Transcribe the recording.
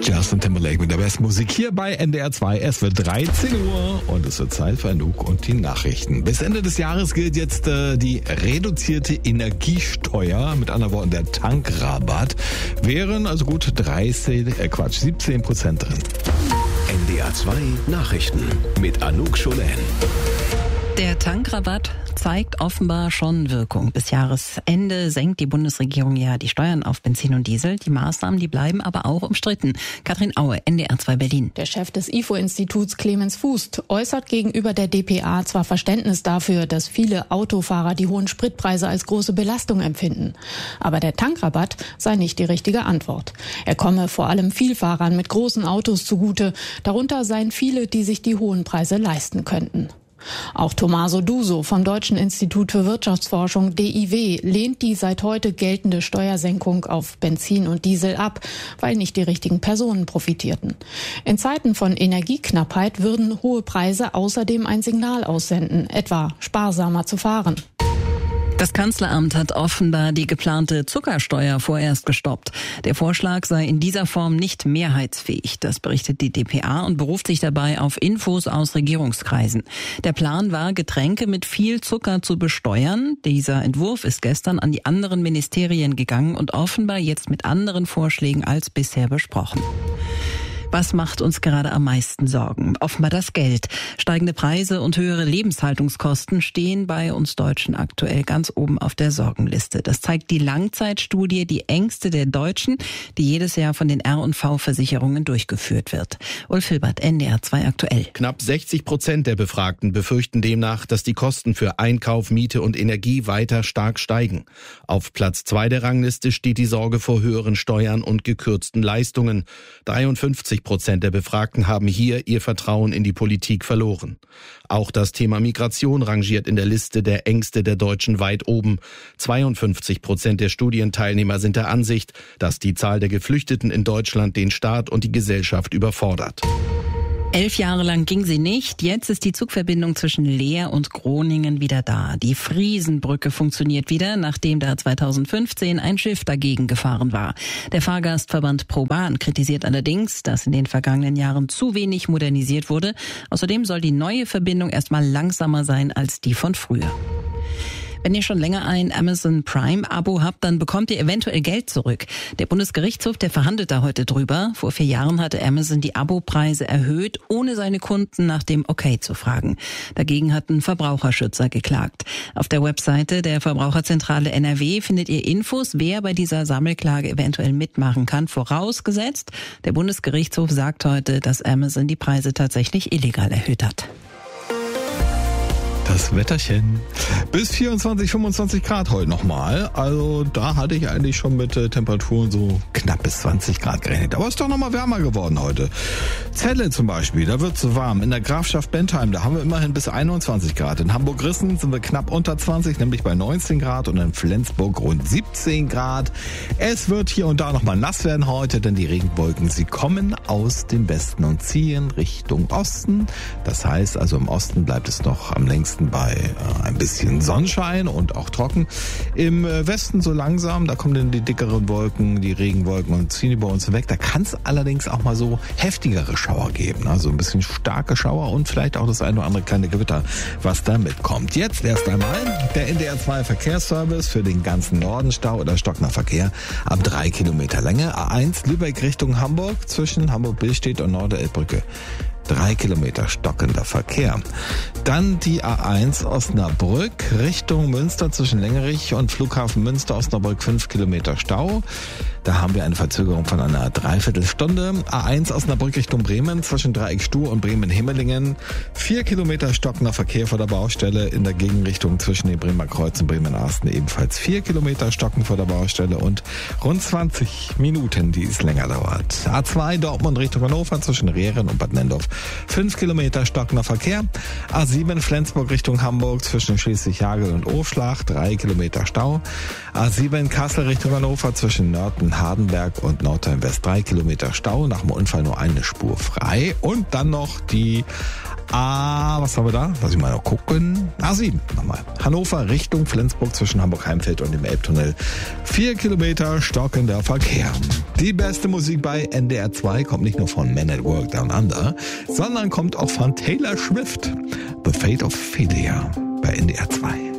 Justin Timberlake mit der besten Musik hier bei NDR 2. Es wird 13 Uhr und es wird Zeit für Anouk und die Nachrichten. Bis Ende des Jahres gilt jetzt die reduzierte Energiesteuer, mit anderen Worten der Tankrabatt, wären also gut 17% drin. NDR 2 Nachrichten mit Anouk Scholen. Der Tankrabatt zeigt offenbar schon Wirkung. Bis Jahresende senkt die Bundesregierung ja die Steuern auf Benzin und Diesel. Die Maßnahmen, die bleiben aber auch umstritten. Katrin Aue, NDR 2 Berlin. Der Chef des IFO-Instituts Clemens Fuß äußert gegenüber der dpa zwar Verständnis dafür, dass viele Autofahrer die hohen Spritpreise als große Belastung empfinden. Aber der Tankrabatt sei nicht die richtige Antwort. Er komme vor allem Vielfahrern mit großen Autos zugute. Darunter seien viele, die sich die hohen Preise leisten könnten. Auch Tommaso Duso vom Deutschen Institut für Wirtschaftsforschung DIW lehnt die seit heute geltende Steuersenkung auf Benzin und Diesel ab, weil nicht die richtigen Personen profitierten. In Zeiten von Energieknappheit würden hohe Preise außerdem ein Signal aussenden, etwa sparsamer zu fahren. Das Kanzleramt hat offenbar die geplante Zuckersteuer vorerst gestoppt. Der Vorschlag sei in dieser Form nicht mehrheitsfähig. Das berichtet die dpa und beruft sich dabei auf Infos aus Regierungskreisen. Der Plan war, Getränke mit viel Zucker zu besteuern. Dieser Entwurf ist gestern an die anderen Ministerien gegangen und offenbar jetzt mit anderen Vorschlägen als bisher besprochen. Was macht uns gerade am meisten Sorgen? Offenbar das Geld. Steigende Preise und höhere Lebenshaltungskosten stehen bei uns Deutschen aktuell ganz oben auf der Sorgenliste. Das zeigt die Langzeitstudie Die Ängste der Deutschen, die jedes Jahr von den R&V-Versicherungen durchgeführt wird. Ulf Hilbert, NDR 2 aktuell. Knapp 60% der Befragten befürchten demnach, dass die Kosten für Einkauf, Miete und Energie weiter stark steigen. Auf Platz 2 der Rangliste steht die Sorge vor höheren Steuern und gekürzten Leistungen. 53% der Befragten haben hier ihr Vertrauen in die Politik verloren. Auch das Thema Migration rangiert in der Liste der Ängste der Deutschen weit oben. 52% der Studienteilnehmer sind der Ansicht, dass die Zahl der Geflüchteten in Deutschland den Staat und die Gesellschaft überfordert. 11 Jahre lang ging sie nicht. Jetzt ist die Zugverbindung zwischen Leer und Groningen wieder da. Die Friesenbrücke funktioniert wieder, nachdem da 2015 ein Schiff dagegen gefahren war. Der Fahrgastverband ProBahn kritisiert allerdings, dass in den vergangenen Jahren zu wenig modernisiert wurde. Außerdem soll die neue Verbindung erstmal langsamer sein als die von früher. Wenn ihr schon länger ein Amazon Prime-Abo habt, dann bekommt ihr eventuell Geld zurück. Der Bundesgerichtshof, der verhandelt da heute drüber. Vor 4 Jahren hatte Amazon die Abopreise erhöht, ohne seine Kunden nach dem Okay zu fragen. Dagegen hatten Verbraucherschützer geklagt. Auf der Webseite der Verbraucherzentrale NRW findet ihr Infos, wer bei dieser Sammelklage eventuell mitmachen kann. Vorausgesetzt, der Bundesgerichtshof sagt heute, dass Amazon die Preise tatsächlich illegal erhöht hat. Das Wetterchen. Bis 24, 25 Grad heute nochmal. Also da hatte ich eigentlich schon mit Temperaturen so knapp bis 20 Grad gerechnet. Aber es ist doch nochmal wärmer geworden heute. Celle zum Beispiel, da wird es so warm. In der Grafschaft Bentheim, da haben wir immerhin bis 21 Grad. In Hamburg-Rissen sind wir knapp unter 20, nämlich bei 19 Grad. Und in Flensburg rund 17 Grad. Es wird hier und da nochmal nass werden heute, denn die Regenwolken, sie kommen aus dem Westen und ziehen Richtung Osten. Das heißt also im Osten bleibt es noch am längsten bei ein bisschen Sonnenschein und auch trocken. Im Westen so langsam, da kommen dann die dickeren Wolken, die Regenwolken und ziehen über uns weg. Da kann es allerdings auch mal so heftigere Schauer geben. Also ein bisschen starke Schauer und vielleicht auch das eine oder andere kleine Gewitter, was da mitkommt. Jetzt erst einmal der NDR 2 Verkehrsservice für den ganzen Norden. Stau oder stockender Verkehr ab 3 Kilometer Länge. A1 Lübeck Richtung Hamburg zwischen Hamburg-Billstedt und Norderelbbrücke. 3 Kilometer stockender Verkehr. Dann die A1 Osnabrück Richtung Münster zwischen Längerich und Flughafen Münster Osnabrück 5 Kilometer Stau. Da haben wir eine Verzögerung von einer Dreiviertelstunde. A1 Osnabrück Richtung Bremen zwischen Dreieck Stuhr und Bremen-Himmelingen. 4 Kilometer stockender Verkehr vor der Baustelle. In der Gegenrichtung zwischen dem Bremer Kreuz und Bremen-Arsten ebenfalls 4 Kilometer stocken vor der Baustelle und rund 20 Minuten, die es länger dauert. A2 Dortmund Richtung Hannover zwischen Rehren und Bad Nendorf 5 Kilometer stockender Verkehr. A7 Flensburg Richtung Hamburg zwischen Schleswig-Hagel und Ofschlag 3 Kilometer Stau. A7 Kassel Richtung Hannover zwischen Nörten zwischen Hardenberg und Nordrhein-West 3 Kilometer Stau, nach dem Unfall nur eine Spur frei. Und dann noch die was haben wir da? Lass ich mal noch gucken. A7 nochmal. Hannover Richtung Flensburg zwischen Hamburg-Heimfeld und dem Elbtunnel. 4 Kilometer stockender Verkehr. Die beste Musik bei NDR 2 kommt nicht nur von Men at Work Down Under, sondern kommt auch von Taylor Swift. The Fate of Ophelia bei NDR 2.